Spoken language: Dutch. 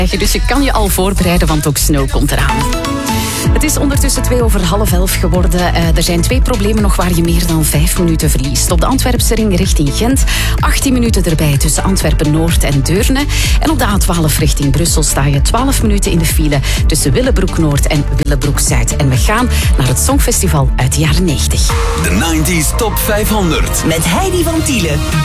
Dus je kan je al voorbereiden, want ook snow komt eraan. Het is ondertussen 11:02 geworden. Er zijn 2 problemen nog waar je meer dan 5 minuten verliest. Op de Antwerpse ring richting Gent. 18 minuten erbij tussen Antwerpen-Noord en Deurne. En op de A12 richting Brussel sta je 12 minuten in de file tussen Willebroek-Noord en Willebroek-Zuid. En we gaan naar het Songfestival uit de jaren 90. De 90s Top 500. Met Heidi van Tielen.